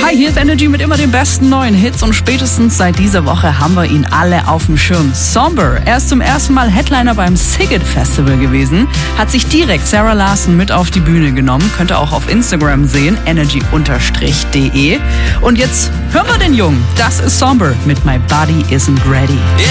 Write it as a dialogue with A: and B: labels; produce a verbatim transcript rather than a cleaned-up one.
A: Hi, hier ist Energy mit immer den besten neuen Hits und spätestens seit dieser Woche haben wir ihn alle auf dem Schirm. Somber, er ist zum ersten Mal Headliner beim Sziget Festival gewesen, hat sich direkt Sarah Larson mit auf die Bühne genommen, könnt ihr auch auf Instagram sehen, energy de. Und jetzt hören wir den Jungen, das ist Somber mit My Body Isn't Ready.